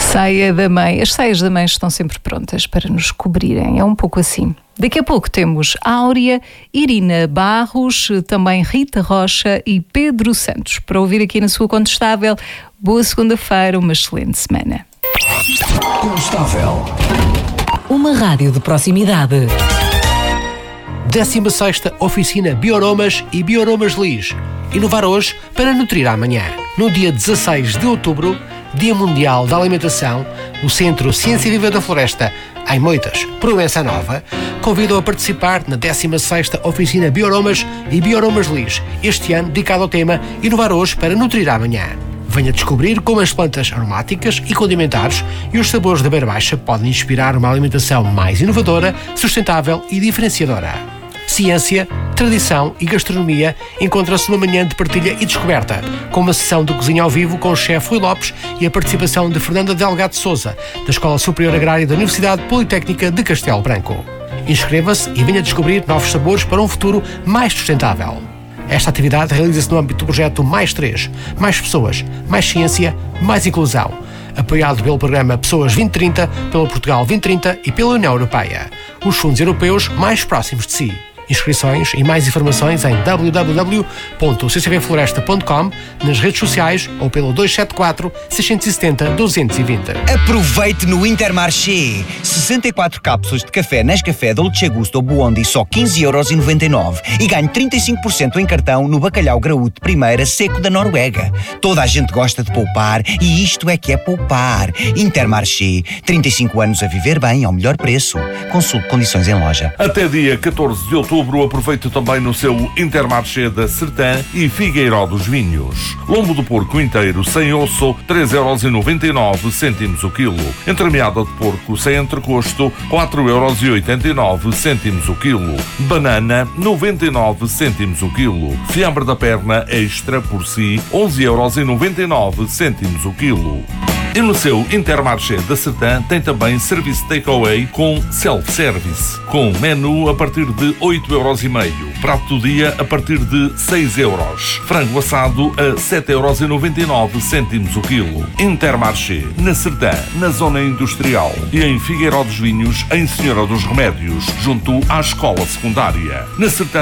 Saia da mãe. As saias da mãe estão sempre prontas para nos cobrirem. É um pouco assim. Daqui a pouco temos Áurea, Irina Barros, também Rita Rocha e Pedro Santos. Para ouvir aqui na sua Contestável, boa segunda-feira, uma excelente semana. Contestável. Uma rádio de proximidade. 16ª Oficina Bioaromas e Bioaromas Lis. Inovar hoje para nutrir amanhã. No dia 16 de outubro, Dia Mundial da Alimentação, o Centro Ciência Viva da Floresta, em Moitas, Proença Nova, convidam a participar na 16ª Oficina Bioaromas e Bioaromas Lis, este ano dedicado ao tema Inovar hoje para nutrir amanhã. Venha descobrir como as plantas aromáticas e condimentares e os sabores da Beira Baixa podem inspirar uma alimentação mais inovadora, sustentável e diferenciadora. Ciência, tradição e gastronomia encontram-se numa manhã de partilha e descoberta, com uma sessão de cozinha ao vivo com o chefe Rui Lopes e a participação de Fernanda Delgado Sousa, da Escola Superior Agrária da Universidade Politécnica de Castelo Branco. Inscreva-se e venha descobrir novos sabores para um futuro mais sustentável. Esta atividade realiza-se no âmbito do projeto Mais 3, Mais Pessoas, Mais Ciência, Mais Inclusão, apoiado pelo programa Pessoas 2030, pelo Portugal 2030 e pela União Europeia, os fundos europeus mais próximos de si. Inscrições e mais informações em www.ccbfloresta.com, nas redes sociais ou pelo 274 670 220. Aproveite no Intermarché. 64 cápsulas de café Nescafé Dolce Gusto Buondi só 15,99€ e ganhe 35% em cartão no bacalhau graúdo primeira seco da Noruega. Toda a gente gosta de poupar e isto é que é poupar. Intermarché. 35 anos a viver bem ao melhor preço. Consulte condições em loja. Até dia 14 de outubro, aproveite também no seu Intermarché da Sertã e Figueiró dos Vinhos. Lombo do porco inteiro sem osso, 3,99€ o quilo. Entremeada de porco sem entrecosto, 4,89€ o quilo. Banana, 99 o quilo. Fiambre da perna extra por si, 11,99€ o quilo. E no seu Intermarché da Sertã tem também serviço takeaway com self-service, com menu a partir de 8,5€, prato do dia a partir de 6€, frango assado a 7,99€ o quilo. Intermarché, na Sertã, na zona industrial, e em Figueiró dos Vinhos, em Senhora dos Remédios, junto à escola secundária. Na Sertã